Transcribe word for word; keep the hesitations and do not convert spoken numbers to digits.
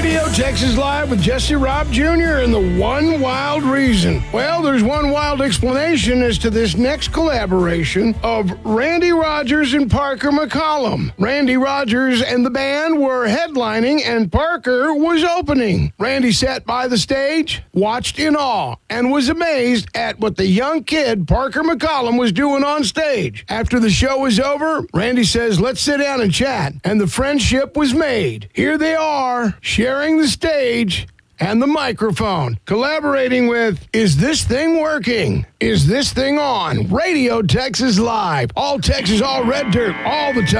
Radio Texas Live with Jesse Robb Junior and the One Wild Reason. Well, there's one wild explanation as to this next collaboration of Randy Rogers and Parker McCollum. Randy Rogers and the band were headlining and Parker was opening. Randy sat by the stage, watched in awe, and was amazed at what the young kid Parker McCollum was doing on stage. After the show was over, Randy says, let's sit down and chat. And the friendship was made. Here they are, sharing the stage and the microphone, collaborating with Is This Thing Working? Is This Thing On? Radio Texas Live. All Texas, all red dirt, all the time.